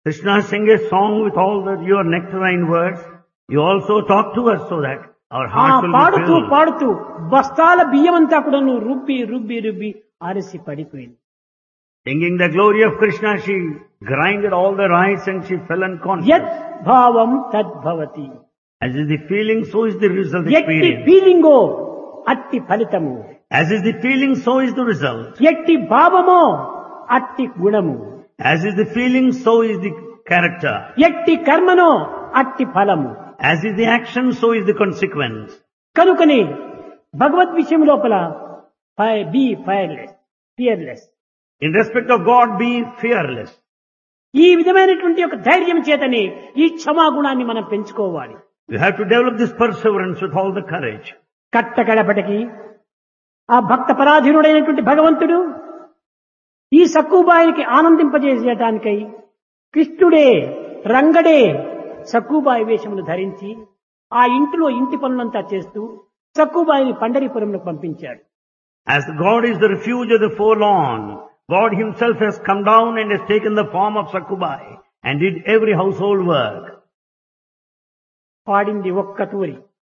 Krishna sing a song with all your nectarine words. You also talk to us so that our ఆ hearts will be పాడుతూ filled. పాడుతూ బస్తాల బియ్యం అంతా కూడా నువ్వు రుబ్బి రుబ్బి రుబ్బి ఆరసి పడిపోయింది. Singing the glory of Krishna, she grinded all the rice and she fell యత్ unconscious. భావం తద్భవతి. As is the feeling, so is the result ఎట్టి experience. ఫీలింగో అట్టి ఫలితము. As is the feeling, so is the result. ఎట్టి భావమో అట్టి గుణము. As is the feeling, so is the character. ఎట్టి కర్మనో అట్టి ఫలము. As is the action, so is the consequence. కనుకని భగవద్ విషయం లోపల be fearless. In respect of God, be fearless. ఈ విధమైనటువంటి ఒక ధైర్యం చేతని ఈ క్షమాగుణాన్ని మనం పెంచుకోవాలి. You have to develop this perseverance with all the courage. కట్టకడపటికి ఆ భక్త పరాధీనుడైనటువంటి భగవంతుడు ఈ సక్కుబాయికి ఆనందింపజేసేటానికై కృష్ణుడే రంగడే సక్కుబాయి వేషమును ధరించి ఆ ఇంటిలో ఇంటి పనులంతా చేస్తూ సక్కుబాయిని పండరీపురంలో పంపించాడు. As God is the refuge of the forlorn, God himself has come down and has taken the form of Sakubai and did every household work. పాడింది ఒక్క తూరి.